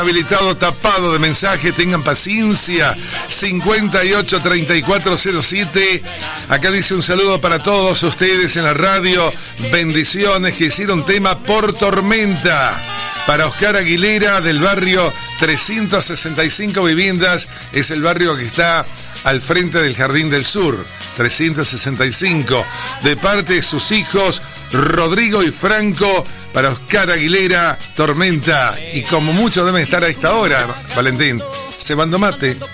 Habilitado, tapado de mensajes, tengan paciencia. 583407. Acá dice un saludo para todos ustedes en la radio. Bendiciones, que hicieron tema por tormenta. Para Oscar Aguilera, del barrio 365 Viviendas. Es el barrio que está al frente del Jardín del Sur. 365. De parte de sus hijos Rodrigo y Franco, para Oscar Aguilera, Tormenta. Y como muchos deben estar a esta hora, Valentín, cebando mate.